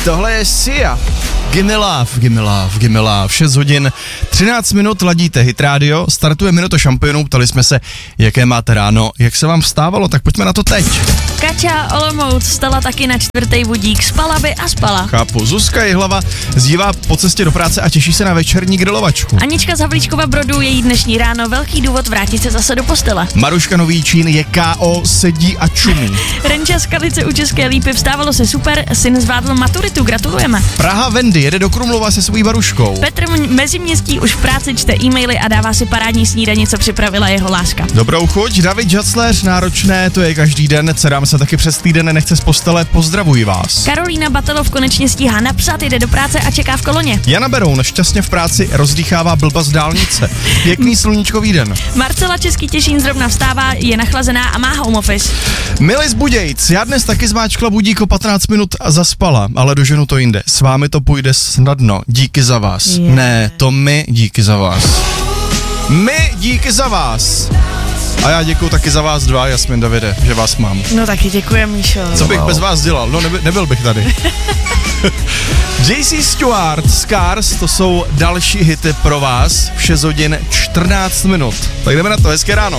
Tohle je Sia. Gimme love, gimme love, gimme love. 6 hodin, 13 minut, ladíte Hit Radio, startuje Minuta šampionů, ptali jsme se, jaké máte ráno, jak se vám vstávalo, tak pojďme na to teď. Kača Olomouc vstala taky na 4. budík, spala by a spala. Chápu, Zuzka Jihlava zdívá po cestě do práce a těší se na večerní grilovačku. Anička z Havlíčkova Brodu, její dnešní ráno velký důvod vrátit se zase do postele. Maruška Novíčín je KO, sedí a čumí. Renča z Kalice u České Lípy, vstávalo se super, syn zvládl maturitu, gratulujeme. Praha Wendy jede do Krumlova se svojí Baruškou. Petr Meziměstský už v práci čte e-maily a dává si parádní snídani, co připravila jeho láska. Dobrou chuť, David Žacléř, náročné, to je každý den, dcerám se taky přes týden nechce z postele, pozdravuji vás. Karolína Batelov konečně stíhá napsat, jde do práce a čeká v koloně. Jana Beroun šťastně v práci rozdýchává blba z dálnice. Pěkný sluníčkový den. Marcela Český Těšín zrovna vstává, je nachlazená a má home office. Milis Budějc, já dnes taky zmáčkla budík o 15 minut a zaspala, ale doženu to jinde. S vámi to půjde snadno, díky za vás. Yeah. Ne, to my díky za vás. My díky za vás. A já děkuju taky za vás dva, Jasmin, Davide, že vás mám. No taky děkujem, Míšo. Co bych bez vás dělal? No nebyl bych tady. JC Stewart, Scars, to jsou další hity pro vás v 6 hodin 14 minut. Tak jdeme na to, hezké ráno.